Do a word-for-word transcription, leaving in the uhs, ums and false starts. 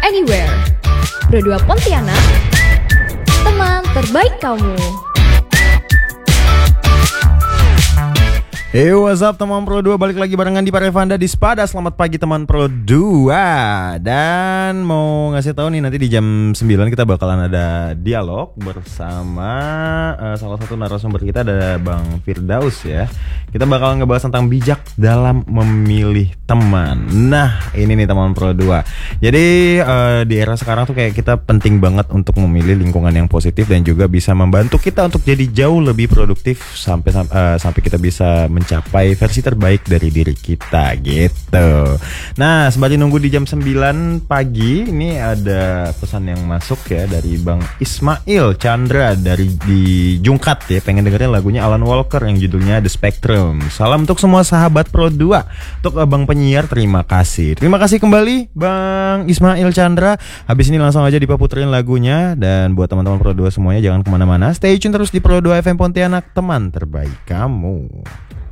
anywhere. Pro dua Pontianak, teman terbaik kamu. Hey, what's up teman Pro dua, balik lagi barengan di Parevanda di Spada. Selamat pagi teman Pro dua. Dan mau ngasih tahu nih, nanti di jam sembilan kita bakalan ada dialog bersama uh, salah satu narasumber kita, ada Bang Firdaus ya. Kita bakalan ngebahas tentang bijak dalam memilih teman. Nah, ini nih teman Pro dua. Jadi uh, di era sekarang tuh kayak kita penting banget untuk memilih lingkungan yang positif dan juga bisa membantu kita untuk jadi jauh lebih produktif sampai uh, sampai kita bisa mencapai versi terbaik dari diri kita gitu. Nah, sembari nunggu di jam sembilan pagi, ini ada pesan yang masuk ya dari Bang Ismail Chandra dari di Jungkat ya, pengen dengerin lagunya Alan Walker yang judulnya The Spectrum. Salam untuk semua sahabat Pro dua. Untuk Bang penyiar, terima kasih. Terima kasih kembali Bang Ismail Chandra. Habis ini langsung aja dipaputerin lagunya. Dan buat teman-teman Pro dua semuanya, jangan kemana-mana, stay tune terus di Pro dua F M Pontianak, teman terbaik kamu.